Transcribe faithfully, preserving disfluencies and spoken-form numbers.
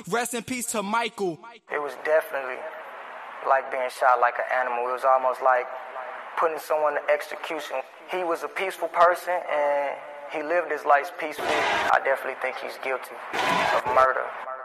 Rest in peace to Michael. It was definitely like being shot like an animal. It was almost like putting someone to execution. He was a peaceful person and he lived his life peacefully. I definitely think he's guilty of murder.